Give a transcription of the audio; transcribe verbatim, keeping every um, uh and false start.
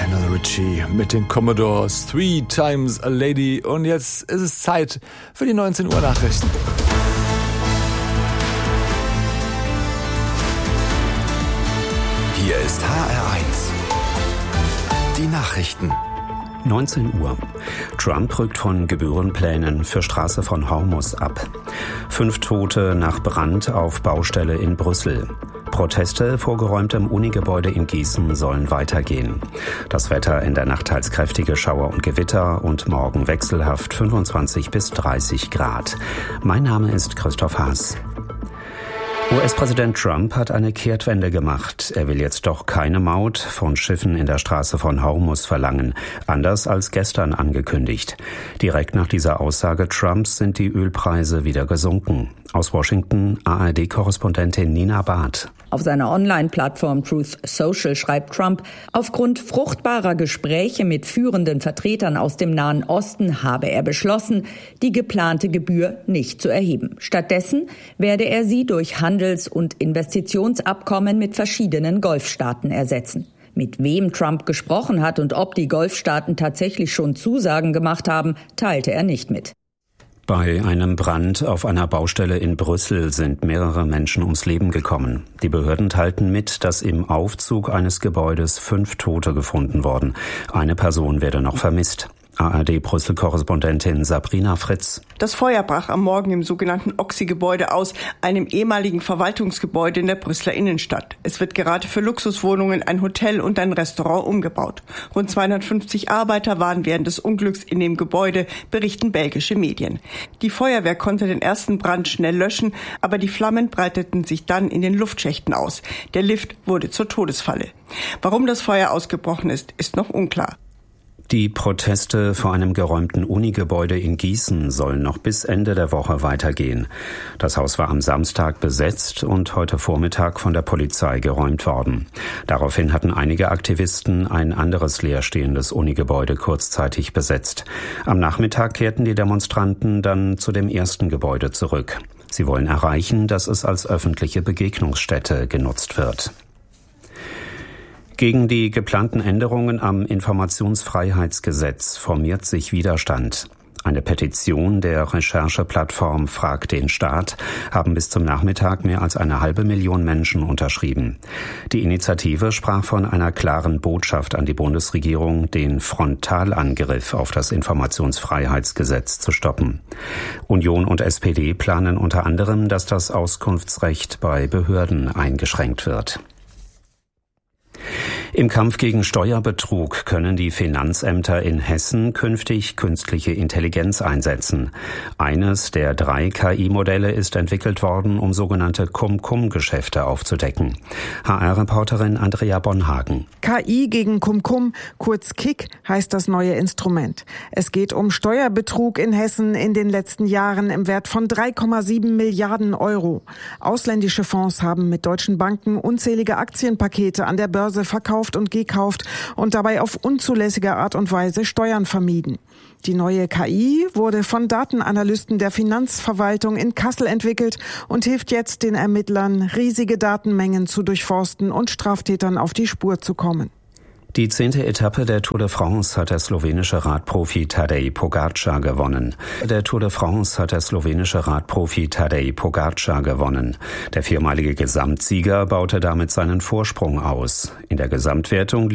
Lionel Richie mit den Commodores, Three Times a Lady. Und jetzt ist es Zeit für die neunzehn Uhr Nachrichten. Hier ist H R eins. Die Nachrichten. neunzehn Uhr. Trump rückt von Gebührenplänen für Straße von Hormuz ab. Fünf Tote nach Brand auf Baustelle in Brüssel. Proteste vor geräumtem Unigebäude in Gießen sollen weitergehen. Das Wetter in der Nacht teils kräftige Schauer und Gewitter und morgen wechselhaft fünfundzwanzig bis dreißig Grad. Mein Name ist Christoph Haas. U S-Präsident Trump hat eine Kehrtwende gemacht. Er will jetzt doch keine Maut von Schiffen in der Straße von Hormuz verlangen, anders als gestern angekündigt. Direkt nach dieser Aussage Trumps sind die Ölpreise wieder gesunken. Aus Washington A R D-Korrespondentin Nina Barth. Auf seiner Online-Plattform Truth Social schreibt Trump, aufgrund fruchtbarer Gespräche mit führenden Vertretern aus dem Nahen Osten habe er beschlossen, die geplante Gebühr nicht zu erheben. Stattdessen werde er sie durch Handels- und Investitionsabkommen mit verschiedenen Golfstaaten ersetzen. Mit wem Trump gesprochen hat und ob die Golfstaaten tatsächlich schon Zusagen gemacht haben, teilte er nicht mit. Bei einem Brand auf einer Baustelle in Brüssel sind mehrere Menschen ums Leben gekommen. Die Behörden teilten mit, dass im Aufzug eines Gebäudes fünf Tote gefunden wurden. Eine Person werde noch vermisst. A R D-Brüssel-Korrespondentin Sabrina Fritz. Das Feuer brach am Morgen im sogenannten Oxy-Gebäude aus, einem ehemaligen Verwaltungsgebäude in der Brüsseler Innenstadt. Es wird gerade für Luxuswohnungen, ein Hotel und ein Restaurant umgebaut. Rund zweihundertfünfzig Arbeiter waren während des Unglücks in dem Gebäude, berichten belgische Medien. Die Feuerwehr konnte den ersten Brand schnell löschen, aber die Flammen breiteten sich dann in den Luftschächten aus. Der Lift wurde zur Todesfalle. Warum das Feuer ausgebrochen ist, ist noch unklar. Die Proteste vor einem geräumten Unigebäude in Gießen sollen noch bis Ende der Woche weitergehen. Das Haus war am Samstag besetzt und heute Vormittag von der Polizei geräumt worden. Daraufhin hatten einige Aktivisten ein anderes leerstehendes Unigebäude kurzzeitig besetzt. Am Nachmittag kehrten die Demonstranten dann zu dem ersten Gebäude zurück. Sie wollen erreichen, dass es als öffentliche Begegnungsstätte genutzt wird. Gegen die geplanten Änderungen am Informationsfreiheitsgesetz formiert sich Widerstand. Eine Petition der Rechercheplattform Frag den Staat haben bis zum Nachmittag mehr als eine halbe Million Menschen unterschrieben. Die Initiative sprach von einer klaren Botschaft an die Bundesregierung, den Frontalangriff auf das Informationsfreiheitsgesetz zu stoppen. Union und S P D planen unter anderem, dass das Auskunftsrecht bei Behörden eingeschränkt wird. Im Kampf gegen Steuerbetrug können die Finanzämter in Hessen künftig künstliche Intelligenz einsetzen. Eines der drei K I-Modelle ist entwickelt worden, um sogenannte Cum-Cum-Geschäfte aufzudecken. H R-Reporterin Andrea Bonhagen. K I gegen Cum-Cum, kurz K I C, heißt das neue Instrument. Es geht um Steuerbetrug in Hessen in den letzten Jahren im Wert von drei Komma sieben Milliarden Euro. Ausländische Fonds haben mit deutschen Banken unzählige Aktienpakete an der Börse verkauft und gekauft und dabei auf unzulässige Art und Weise Steuern vermieden. Die neue K I wurde von Datenanalysten der Finanzverwaltung in Kassel entwickelt und hilft jetzt den Ermittlern, riesige Datenmengen zu durchforsten und Straftätern auf die Spur zu kommen. Die zehnte Etappe der Tour de France hat der slowenische Radprofi Tadej Pogačar gewonnen. Der Tour de France hat der slowenische Radprofi Tadej Pogačar gewonnen. Der viermalige Gesamtsieger baute damit seinen Vorsprung aus. In der Gesamtwertung